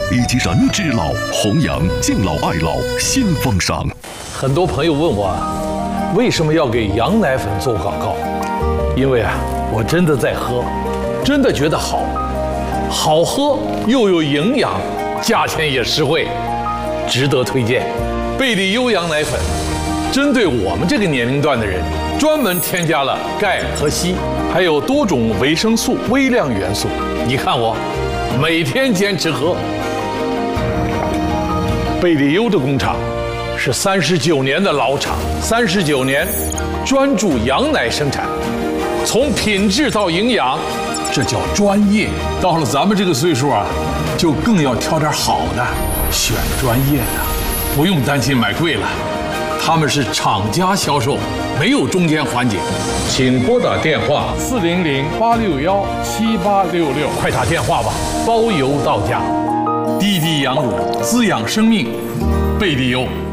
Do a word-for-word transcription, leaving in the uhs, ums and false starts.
以及人之老，弘扬敬老爱老新风尚。 很多朋友问我啊，为什么要给羊奶粉做广告？因为啊，我真的在喝，真的觉得好，好喝又有营养，价钱也实惠，值得推荐。贝里优羊奶粉，针对我们这个年龄段的人，专门添加了钙和硒，还有多种维生素、微量元素。你看我，每天坚持喝。贝里优的工厂是三十九年的老厂，三十九年专注羊奶生产，从品质到营养，这叫专业。到了咱们这个岁数啊，就更要挑点好的，选专业的，不用担心买贵了。他们是厂家销售，没有中间环节。请拨打电话四零零八六幺七八六六，快打电话吧，包邮到家。滴滴羊乳滋养生命，贝里优。